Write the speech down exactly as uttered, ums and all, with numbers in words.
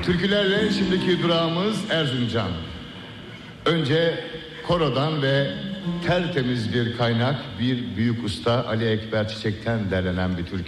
Türkülerle şimdiki durağımız Erzincan. Önce korodan ve tertemiz bir kaynak, bir büyük usta Ali Ekber Çiçek'ten derlenen bir türkü.